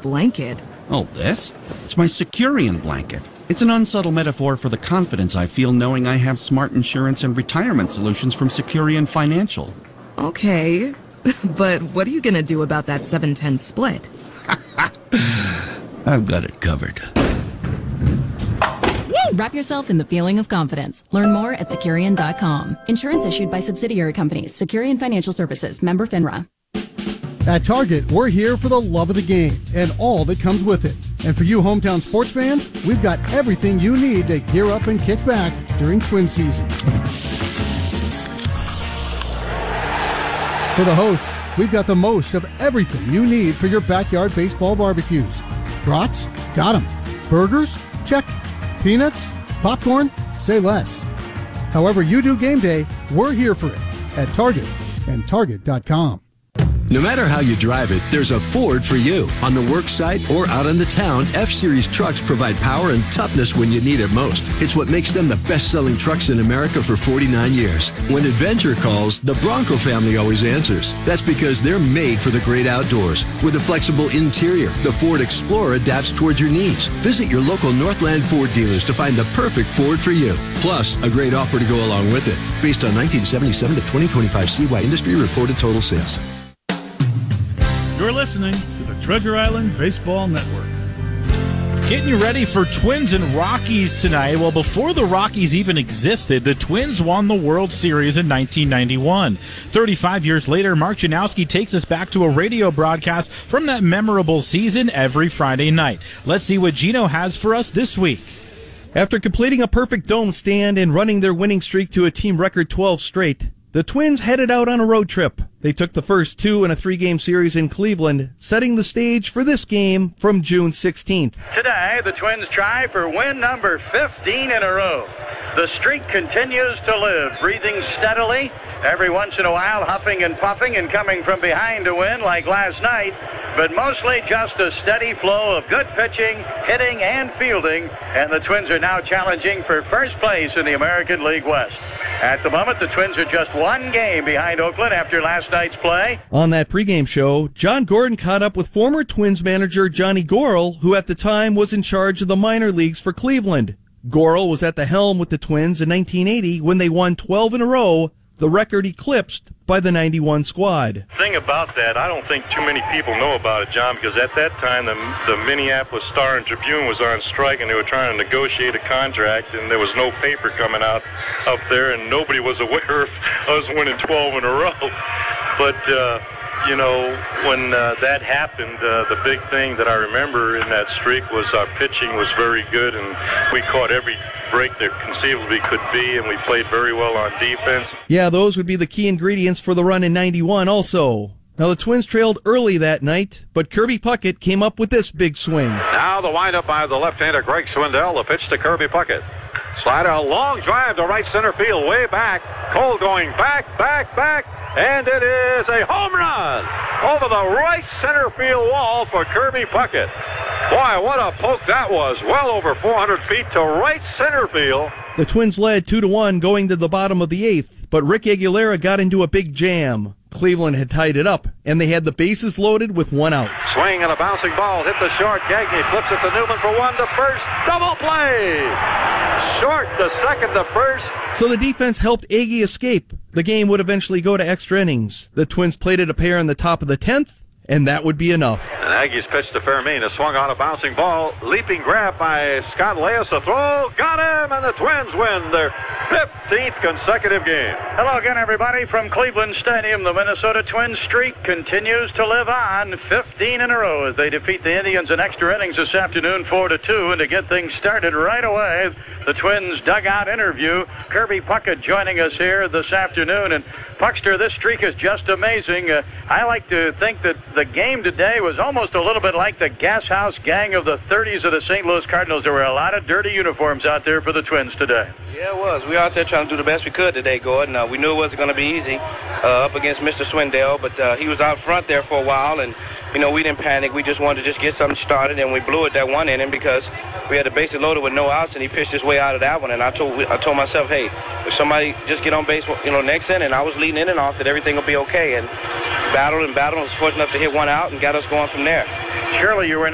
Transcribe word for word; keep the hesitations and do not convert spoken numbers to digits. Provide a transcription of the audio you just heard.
blanket. Oh, this? It's my Securian blanket. It's an unsubtle metaphor for the confidence I feel knowing I have smart insurance and retirement solutions from Securian Financial. Okay, but what are you going to do about that seven ten split? I've got it covered. Wrap yourself in the feeling of confidence. Learn more at Securian dot com. Insurance issued by subsidiary companies. Securian Financial Services. Member FINRA. At Target, we're here for the love of the game and all that comes with it. And for you hometown sports fans, we've got everything you need to gear up and kick back during Twin season. For the hosts, we've got the most of everything you need for your backyard baseball barbecues. Brats? Got 'em. Burgers? Check. Peanuts? Popcorn? Say less. However you do game day, we're here for it at Target and Target dot com. No matter how you drive it, there's a Ford for you. On the work site or out in the town, F-Series trucks provide power and toughness when you need it most. It's what makes them the best-selling trucks in America for forty-nine years. When adventure calls, the Bronco family always answers. That's because they're made for the great outdoors. With a flexible interior, the Ford Explorer adapts towards your needs. Visit your local Northland Ford dealers to find the perfect Ford for you. Plus, a great offer to go along with it. Based on nineteen seventy-seven to twenty twenty-five C Y industry reported total sales. You're listening to the Treasure Island Baseball Network. Getting you ready for Twins and Rockies tonight. Well, before the Rockies even existed, the Twins won the World Series in nineteen ninety-one. thirty-five years later, Mark Janowski takes us back to a radio broadcast from that memorable season every Friday night. Let's see what Gino has for us this week. After completing a perfect dome stand and running their winning streak to a team record twelve straight, the Twins headed out on a road trip. They took the first two in a three-game series in Cleveland, setting the stage for this game from June sixteenth. Today, the Twins try for win number fifteen in a row. The streak continues to live, breathing steadily, every once in a while huffing and puffing and coming from behind to win like last night, but mostly just a steady flow of good pitching, hitting, and fielding, and the Twins are now challenging for first place in the American League West. At the moment, the Twins are just one game behind Oakland after last night's play. On that pregame show, John Gordon caught up with former Twins manager Johnny Gorel, who at the time was in charge of the minor leagues for Cleveland. Gorel was at the helm with the Twins in nineteen eighty when they won twelve in a row, the record eclipsed by the ninety-one squad. The thing about that, I don't think too many people know about it, John, because at that time the, the Minneapolis Star and Tribune was on strike and they were trying to negotiate a contract, and there was no paper coming out up there, and nobody was aware of us winning twelve in a row. But, uh, you know, when uh, that happened, uh, the big thing that I remember in that streak was our pitching was very good, and we caught every break there conceivably could be, and we played very well on defense. Yeah, those would be the key ingredients for the run in ninety-one also. Now, the Twins trailed early that night, but Kirby Puckett came up with this big swing. Now the windup by the left-hander Greg Swindell, the pitch to Kirby Puckett. Slider, a long drive to right center field, way back. Cole going back, back, back, and it is a home run over the right center field wall for Kirby Puckett. Boy, what a poke that was. Well over four hundred feet to right center field. The Twins led two to one going to the bottom of the eighth, but Rick Aguilera got into a big jam. Cleveland had tied it up, and they had the bases loaded with one out. Swing and a bouncing ball, hit the short. Gagne flips it to Newman for one to first. Double play! Short to second to first. So the defense helped Agee escape. The game would eventually go to extra innings. The Twins plated a pair in the top of the tenth, and that would be enough. And Aggie's pitch to Fermin, a swung on a bouncing ball, leaping grab by Scott Leas, a throw, got him, and the Twins win their fifteenth consecutive game. Hello again, everybody, from Cleveland Stadium. The Minnesota Twins streak continues to live on, fifteen in a row as they defeat the Indians in extra innings this afternoon, four to two, and to get things started right away, the Twins dugout interview. Kirby Puckett joining us here this afternoon, and Puckster, this streak is just amazing. Uh, I like to think that the game today was almost a little bit like the Gas House Gang of the thirties of the Saint Louis Cardinals. There were a lot of dirty uniforms out there for the Twins today. Yeah, it was. We were out there trying to do the best we could today, Gordon. Uh, we knew it wasn't going to be easy uh, up against Mister Swindell, but uh, he was out front there for a while, and, you know, we didn't panic. We just wanted to just get something started, and we blew it that one inning because we had the bases loaded with no outs, and he pitched his way out of that one. And I told I told myself, hey, if somebody just get on base, you know, next inning, I was leading in and off, that everything will be okay. And battled and battled, and was fortunate enough to hit one out and got us going from there. Surely you were